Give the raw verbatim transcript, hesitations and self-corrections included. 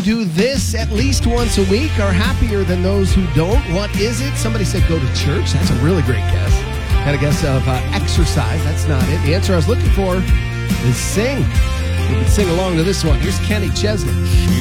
do this at least once a week are happier than those who don't? What is it? Somebody said go to church. That's a really great guess. Had a guess of uh, exercise. That's not it. The answer I was looking for is sing. You can sing along to this one. Here's Kenny Chesney.